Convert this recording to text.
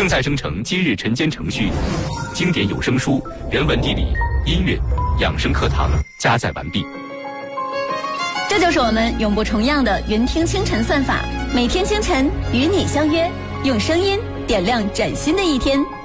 正在生成今日晨间程序，经典有声书、人文地理、音乐、养生课堂加载完毕。 这就是我们永不重样的云听清晨算法，每天清晨与你相约，用声音点亮崭新的一天。